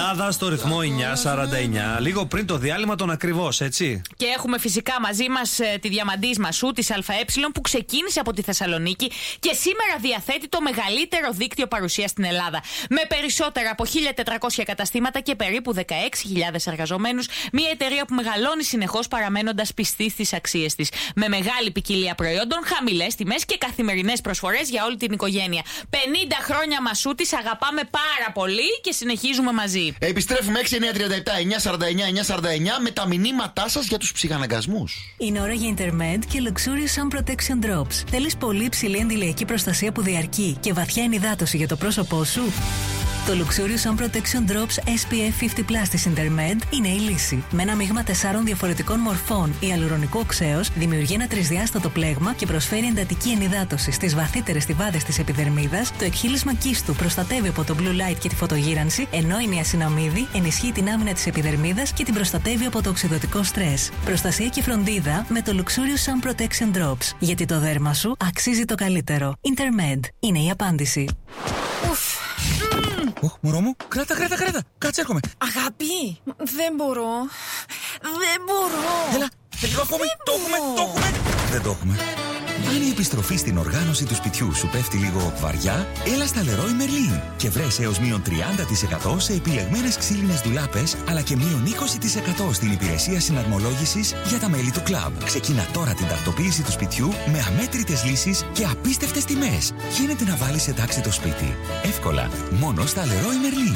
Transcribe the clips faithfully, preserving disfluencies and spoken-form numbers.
Ελλάδα στο ρυθμό εννιά σαράντα εννιά. Λίγο πριν το διάλειμμα των ακριβώς, έτσι. Και έχουμε φυσικά μαζί μας ε, τη Διαμαντής Μασού της ΑΕ που ξεκίνησε από τη Θεσσαλονίκη και σήμερα διαθέτει το μεγαλύτερο δίκτυο παρουσίας στην Ελλάδα. Με περισσότερα από χίλια τετρακόσια καταστήματα και περίπου δεκαέξι χιλιάδες εργαζομένους. Μια εταιρεία που μεγαλώνει συνεχώς παραμένοντας πιστή στις αξίες της. Με μεγάλη ποικιλία προϊόντων, χαμηλές τιμές και καθημερινές προσφορές για όλη την οικογένεια. πενήντα χρόνια Μασούτης, αγαπάμε πάρα πολύ και συνεχίζουμε μαζί. Επιστρέφουμε έξι εννιά τριάντα επτά εννιά σαράντα εννιά εννιά σαράντα εννιά με τα μηνύματά σας για τους ψυχαναγκασμούς. Είναι ώρα για Intermed και Luxurious Sun Protection Drops. Θέλεις πολύ υψηλή αντιλιακή προστασία που διαρκεί και βαθιά ενυδάτωση για το πρόσωπό σου? Το Luxurious Sun Protection Drops ες πι εφ πενήντα πλας της Intermed είναι η λύση. Με ένα μείγμα τεσσάρων διαφορετικών μορφών ιαλουρονικού οξέως δημιουργεί ένα τρισδιάστατο πλέγμα και προσφέρει εντατική ενυδάτωση στις βαθύτερες στιβάδες της επιδερμίδας. Το εκχύλισμα κύστου προστατεύει από το blue light και τη φωτογύρανση, ενώ η νιασιναμίδη ενισχύει την άμυνα της επιδερμίδας και την προστατεύει από το οξυδωτικό στρες. Προστασία και φροντίδα με το Luxurious Sun Protection Drops. Γιατί το δέρμα σου αξίζει το καλύτερο. Intermed είναι η απάντηση. Οχ, μωρό μου, κράτα, κράτα, κράτα. Κάτσε, έρχομαι. Αγάπη, δεν μπορώ. Δεν μπορώ. Έλα, λίγο ακόμη. Το έχουμε, το έχουμε. Δεν το έχουμε. Αν η επιστροφή στην οργάνωση του σπιτιού σου πέφτει λίγο βαριά, έλα στα Leroy Merlin και βρες έως μείον τριάντα τοις εκατό σε επιλεγμένες ξύλινες ντουλάπες, αλλά και μείον είκοσι τοις εκατό στην υπηρεσία συναρμολόγησης για τα μέλη του κλαμπ. Ξεκίνα τώρα την τακτοποίηση του σπιτιού με αμέτρητες λύσεις και απίστευτες τιμές. Γίνεται να βάλεις σε τάξη το σπίτι. Εύκολα, μόνο στα Leroy Merlin.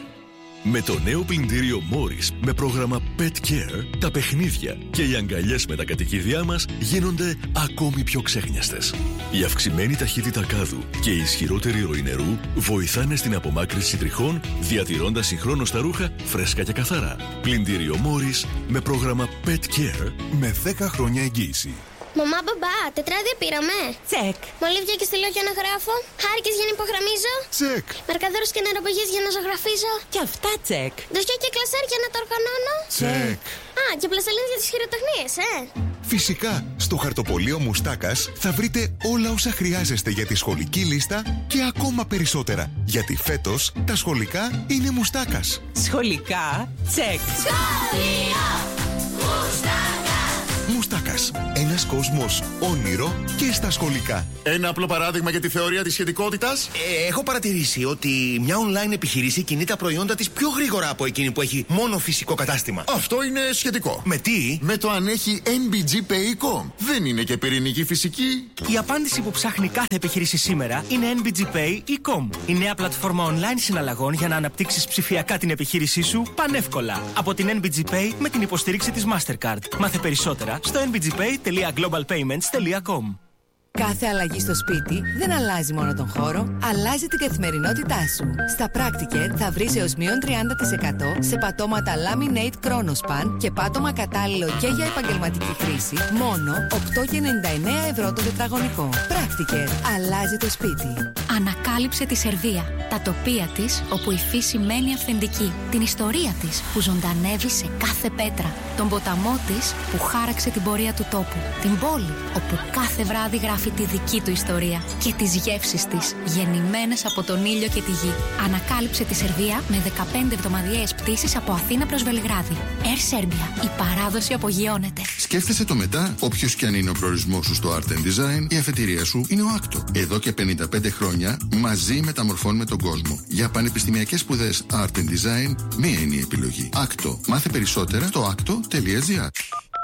Με το νέο πλυντήριο Morris με πρόγραμμα Pet Care, τα παιχνίδια και οι αγκαλιές με τα κατοικίδια μας γίνονται ακόμη πιο ξέχνιαστες. Η αυξημένη ταχύτητα κάδου και η ισχυρότερη ροή νερού βοηθάνε στην απομάκρυνση τριχών, διατηρώντας συγχρόνως τα ρούχα φρέσκα και καθαρά. Πλυντήριο Morris με πρόγραμμα Pet Care με δέκα χρόνια εγγύηση. Μαμά, μπαμπά, τετράδια πήραμε. Τσεκ. Μολύβια και στυλό για να γράφω. Χάρηκες για να υπογραμμίζω. Τσεκ. Μαρκαδόρους και νεροπηγές για να ζωγραφίζω. Και αυτά τσεκ. Δοχεία και κλασέρ για να τα οργανώνω. Τσεκ. Α, και πλαστελίνες για τις χειροτεχνίες, ε. Φυσικά, στο χαρτοπολείο Μουστάκας θα βρείτε όλα όσα χρειάζεστε για τη σχολική λίστα και ακόμα περισσότερα. Γιατί φέτος τα σχολικά είναι Μουστάκας. Σχολικά τσεκ. Σχολείο Μουστάκας. Μουστάκας. Ένας κόσμος όνειρο και στα σχολικά. Ένα απλό παράδειγμα για τη θεωρία της σχετικότητας. Ε, έχω παρατηρήσει ότι μια online επιχείρηση κινεί τα προϊόντα της πιο γρήγορα από εκείνη που έχει μόνο φυσικό κατάστημα. Αυτό είναι σχετικό. Με τι? Με το αν έχει εν μπι τζι Pay.com. Δεν είναι και πυρηνική φυσική. Η απάντηση που ψάχνει κάθε επιχείρηση σήμερα είναι εν μπι τζι Pay.com. Η νέα πλατφόρμα online συναλλαγών για να αναπτύξεις ψηφιακά την επιχείρησή σου πανεύκολα. Από την εν μπι τζι Pay με την υποστήριξη της Mastercard. Μάθε περισσότερα στο εν μπι τζι pay τελεία global payments τελεία com. Κάθε αλλαγή στο σπίτι δεν αλλάζει μόνο τον χώρο, αλλάζει την καθημερινότητά σου. Στα Practiker θα βρεις έως μείον τριάντα τοις εκατό σε πατώματα Laminate Chronospan και πάτωμα κατάλληλο και για επαγγελματική χρήση, μόνο οκτώ και ενενήντα εννέα ευρώ το τετραγωνικό. Practiker. Αλλάζει το σπίτι. Ανακάλυψε τη Σερβία, τα τοπία της όπου η φύση μένει αυθεντική, την ιστορία της που ζωντανεύει σε κάθε πέτρα, τον ποταμό της που χάραξε την πορεία του τόπου, την πόλη όπου κάθε βράδυ γράφει τη δική του ιστορία και τις γεύσεις της γεννημένες από τον ήλιο και τη γη. Ανακάλυψε τη Σερβία με δεκαπέντε εβδομαδιαίες πτήσεις από Αθήνα προς Βελιγράδι. Air Serbia. Η παράδοση απογειώνεται. Σκέφτεσαι το μετά, όποιος και αν είναι ο προορισμός σου στο Art and Design, η αφετηρία σου είναι ο Άκτο. Εδώ και πενήντα πέντε χρόνια μαζί μεταμορφώνουμε τον κόσμο. Για πανεπιστημιακές σπουδές Art and Design, μία είναι η επιλογή. Άκτο. Μάθε περισσότερα στο άκτο τελεία τζι άρ.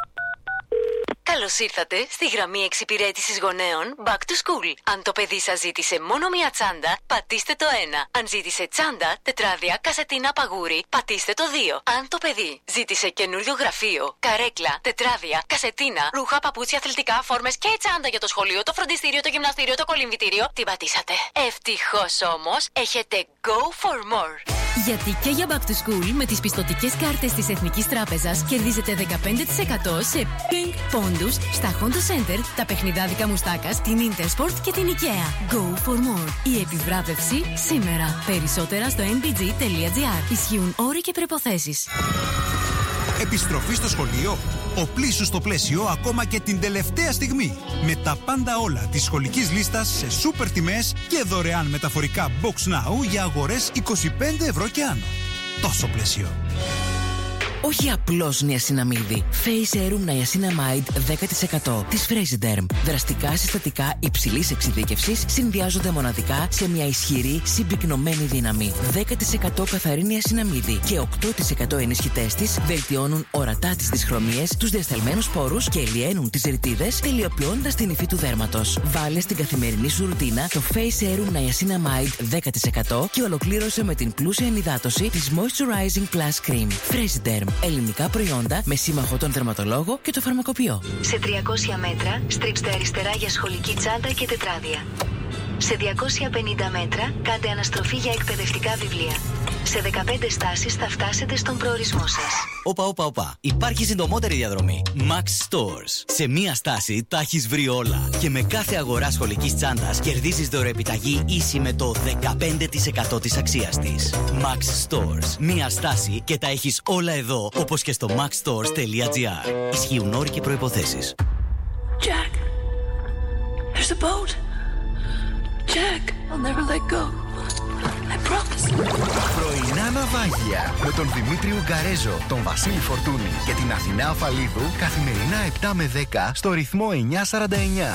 Καλώς ήρθατε στη γραμμή εξυπηρέτησης γονέων Back to School. Αν το παιδί σας ζήτησε μόνο μία τσάντα, πατήστε το ένα. Αν ζήτησε τσάντα, τετράδια, κασετίνα, παγούρι, πατήστε το δύο. Αν το παιδί ζήτησε καινούριο γραφείο, καρέκλα, τετράδια, κασετίνα, ρούχα, παπούτσια, αθλητικά, φόρμες και τσάντα για το σχολείο, το φροντιστήριο, το γυμναστήριο, το κολυμβητήριο, την πατήσατε. Ευτυχώς όμως έχετε Go for More. Γιατί και για Back to School με τις πιστωτικές κάρτες της Εθνικής Τράπεζας κερδίζετε δεκαπέντε τοις εκατό σε Pink πόντους στα Honda Center, τα παιχνιδάδικα Μουστάκας, την Intersport και την IKEA. Go for more. Η επιβράβευση σήμερα. Περισσότερα στο εν μπι τζι τελεία τζι άρ. Ισχύουν όροι και προϋποθέσεις. Επιστροφή στο σχολείο. Οπλίσου στο πλαίσιο ακόμα και την τελευταία στιγμή. Με τα πάντα όλα της σχολικής λίστας σε σούπερ τιμές και δωρεάν μεταφορικά Box Now για αγορές είκοσι πέντε ευρώ και άνω. τόσο πλαίσιο. Όχι απλώς νιασιναμίδι. Face Serum Niacinamide δέκα τοις εκατό της Fresiderm. Δραστικά συστατικά υψηλής εξειδίκευσης συνδυάζονται μοναδικά σε μια ισχυρή συμπυκνωμένη δύναμη. δέκα τοις εκατό καθαρή νιασιναμίδι και οκτώ τοις εκατό ενισχυτές της βελτιώνουν ορατά τις δυσχρωμίες, τους διασταλμένους πόρους και ελιαίνουν τις ρητίδες, τελειοποιώντας την υφή του δέρματος. Βάλε στην καθημερινή σου ρουτίνα το Face Serum Niacinamide δέκα τοις εκατό και ολοκλήρωσε με την πλούσια ενυδάτωση της Moisturizing Plus Cream. Fresiderm. Ελληνικά προϊόντα με σύμμαχο τον δερματολόγο και το φαρμακοποιό. Σε τριακόσια μέτρα στρίψτε αριστερά για σχολική τσάντα και τετράδια. Σε διακόσια πενήντα μέτρα κάντε αναστροφή για εκπαιδευτικά βιβλία. Σε δεκαπέντε στάσεις θα φτάσετε στον προορισμό σας. Όπα, όπα, όπα. Υπάρχει συντομότερη διαδρομή. Max Stores. Σε μία στάση τα έχεις βρει όλα. Και με κάθε αγορά σχολικής τσάντας κερδίζεις δωρεοεπιταγή ίση με το δεκαπέντε τοις εκατό της αξίας της. Max Stores. Μία στάση και τα έχεις όλα εδώ, όπως και στο maxstores τελεία gr. Ισχύουν όροι και προϋποθέσεις. Jack, there's a boat. Jack, I'll never let go. I promise. Πρωινά ναυάγια με τον Δημήτρη Ουγκαρέζο, τον Βασίλη Φορτούνη και την Αθηνά Αφαλίδου καθημερινά επτά με δέκα στο ρυθμό εννιακόσια σαράντα εννιά.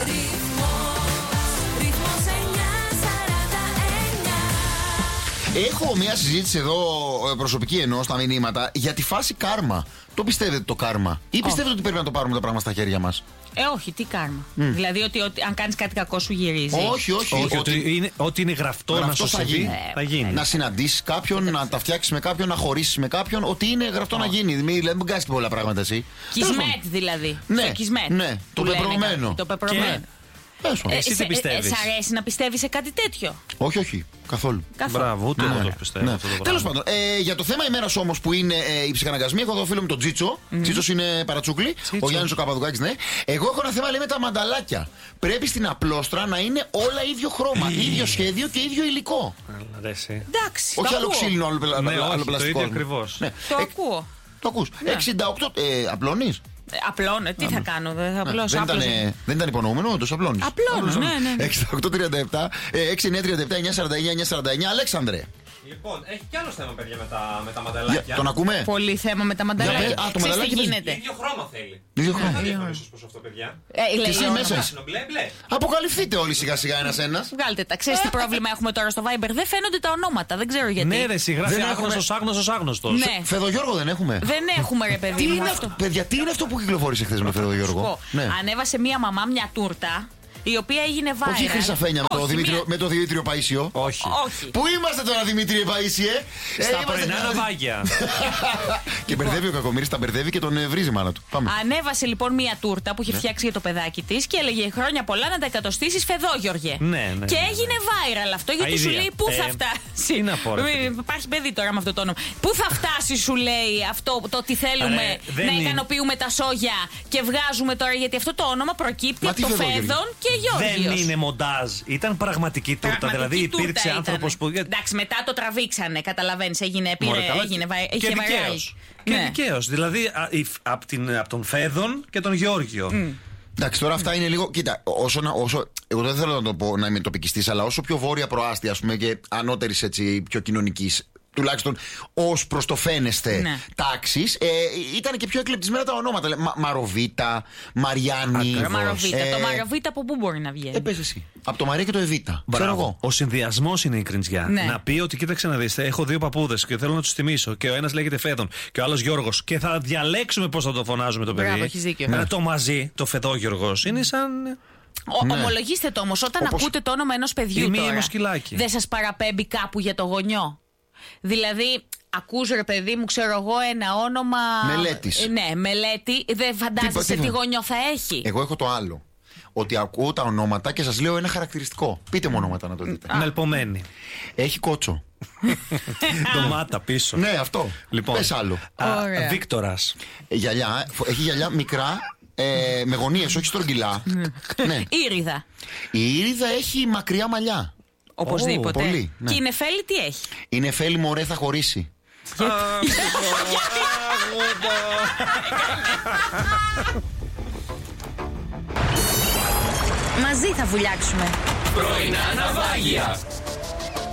Έχω μια συζήτηση εδώ προσωπική εννοώ στα μηνύματα για τη φάση κάρμα. Το πιστεύετε το κάρμα ή πιστεύετε ότι πρέπει να το πάρουμε τα πράγματα στα χέρια μας? Ε, όχι, τι κάρμα. Mm. Δηλαδή ότι, ότι αν κάνεις κάτι κακό σου γυρίζει. Όχι, όχι. όχι ότι, είναι, ότι είναι γραφτό, γραφτό να σου συμβεί, θα γίνει. Να συναντήσεις κάποιον, να τα φτιάξεις με κάποιον, να χωρίσεις με κάποιον. Ότι είναι γραφτό oh. να γίνει. Δηλαδή, μην κάνεις πολλά πράγματα εσύ. Κισμέτ δηλαδή. Ναι, κισμέτ, ναι, το πεπρωμένο. Το πεπρωμένο. Ε, Εσύ τι πιστεύεις? Σ' αρέσει να πιστεύεις σε κάτι τέτοιο? Όχι, όχι. Καθόλου. Καθόλου. Μπράβο, ούτε εγώ το πιστεύω. Ναι. Τέλος πάντων, ε, για το θέμα ημέρας όμως που είναι ε, οι ψυχαναγκασμοί, έχω εδώ φίλο μου τον Τσίτσο. Mm. Τσίτσος είναι παρατσούκλι. Ο Γιάννης ο Καπαδουκάκης, ναι. Εγώ έχω ένα θέμα, λέει, με τα μανταλάκια. Πρέπει στην απλόστρα να είναι όλα ίδιο χρώμα, ίδιο σχέδιο και ίδιο υλικό. Εντάξει. Όχι άλλο ξύλινο, άλλο πλαστικό. Το ίδιο ακριβώς. Το ακούω. Το ακούς. εξήντα οκτώ. Απλώνεις? Απλώνε, τι θα κάνω, δεν θα απλώσω. Δεν, ήταν, δεν ήταν υπονοούμενο, όντως απλώνεις. Απλώνω, ναι, ναι. εξήντα οκτώ τριάντα επτά, έξι εννιά τριάντα επτά, εννιά σαράντα εννιά, εννιά σαράντα εννιά. Αλέξανδρε. Λοιπόν, έχει κι άλλο θέμα, παιδιά, με τα, με τα μανταλάκια. Για, τον ακούμε? Πολύ θέμα με τα μανταλάκια. Α, το μανταλάκι τι γίνεται. Ίδιο χρώμα θέλει. Ίδιο χρώμα. Δεν θα διαφωνήσω προς αυτό, παιδιά. Ε, και εσύ μέσα είσαι. Μπλε, μπλε. Αποκαλυφθείτε όλοι σιγά σιγά ένας-ένας. Βγάλτε τα. Ξέρεις τι πρόβλημα έχουμε τώρα στο Viber? Δεν φαίνονται τα ονόματα, δεν ξέρω γιατί. Ναι, ρε, σιγά άγνωστος, άγνωστος, άγνωστος. Ναι. Φεδογιώργο δεν έχουμε. Δεν έχουμε, ρε παιδί μου. Παιδιά, τι είναι αυτό που κυκλοφόρησε χθες με τον Φεδογιώργο? Ανέβασε μία μαμά μια τούρτα. Η οποία έγινε viral. Όχι Χρυσαφένια με, το Δημήτριο, μια... με το Δημήτριο Παΐσιο. Όχι. Όχι. Πού είμαστε τώρα, Δημήτριε Παΐσιε? Στα ε, πρωινά ναυάγια. Και μπερδεύει ο Κακομοίρης, τα μπερδεύει και τον βρίζει η μάνα του. Πάμε. Ανέβασε λοιπόν μια τούρτα που είχε φτιάξει για το παιδάκι της και έλεγε χρόνια πολλά να τα εκατοστήσεις Φεδόγιοργε. Ναι, ναι. Και έγινε viral αυτό γιατί σου λέει πού θα φτάσει. Υπάρχει παιδί τώρα με αυτό το όνομα. Πού θα φτάσει, σου λέει, αυτό το ότι θέλουμε να ικανοποιούμε τα σόγια και βγάζουμε τώρα, γιατί αυτό το όνομα προκύπτει από το Φέδων και Γιώργιος. Δεν είναι μοντάζ. Ήταν πραγματική τούρτα. Πραγματική δηλαδή τούρτα υπήρξε άνθρωπος που. Εντάξει, μετά το τραβήξανε, καταλαβαίνεις. Έγινε, πήρε, έγινε, και δικαίως. Και ναι. δικαίως. Δηλαδή από απ τον Φέδων και τον Γιώργιο. Mm. Εντάξει, τώρα αυτά είναι λίγο. Κοίτα, όσο, όσο, εγώ δεν θέλω να το πω να είμαι τοπικιστής, αλλά όσο πιο βόρεια προάστια, ας πούμε, και ανώτερης έτσι πιο κοινωνικής, τουλάχιστον ως προς το φαίνεστε, ναι, τάξης, ε, ήταν και πιο εκλεπτισμένα τα ονόματα. Μα, Μαροβίτα, Μαριάννη. Μαροβίτα. Ε, το Μαροβίτα από πού μπορεί να βγαίνει? Ε, πες εσύ. Από το Μαρία και το Εβίτα. Μπράβο. Ο συνδυασμός είναι η κριντσιά. Ναι. Να πει ότι κοίταξε να δεις, έχω δύο παππούδες και θέλω να τους τιμήσω. Και ο ένας λέγεται Φέδων και ο άλλος Γιώργος. Και θα διαλέξουμε πώς θα το φωνάζουμε το παιδί. Μπράβο, έχεις δίκιο. Ναι. Το μαζί, το Φεδόγιοργος, είναι σαν. Ο, ναι. Ομολογήστε το όμως, όταν Όπως... ακούτε το όνομα ενός παιδιού τώρα, δεν σας παραπέμπει κάπου για το γονιό? Δηλαδή, ακούς, ρε παιδί μου, ξέρω εγώ, ένα όνομα. Μελέτης. Ναι, μελέτη. Δεν φαντάζεσαι τι, τι γονιό θα έχει. Εγώ έχω το άλλο. Ότι ακούω τα ονόματα και σας λέω ένα χαρακτηριστικό. Πείτε μου ονόματα να το δείτε. Μελπομένη. Έχει κότσο. Ντομάτα πίσω. Ναι, αυτό. Λοιπόν, πες άλλο. Βίκτορας. Γυαλιά. Έχει γυαλιά μικρά. Ε, με γωνίες, όχι στρογγυλά. Ναι. Ήριδα. Η Ήριδα έχει μακριά μαλλιά. Οπωσδήποτε. Oh, πολύ, ναι. Και η Νεφέλη τι έχει? Η Νεφέλη, μωρέ, θα χωρίσει. Μαζί θα βουλιάξουμε. Πρωινά ναυάγια.